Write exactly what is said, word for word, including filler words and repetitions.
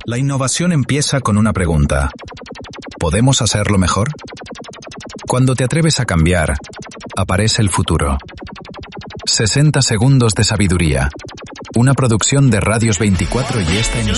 La innovación empieza con una pregunta. ¿Podemos hacerlo mejor? Cuando te atreves a cambiar, aparece el futuro. sesenta segundos de sabiduría. Una producción de Radios veinticuatro y esta emisora.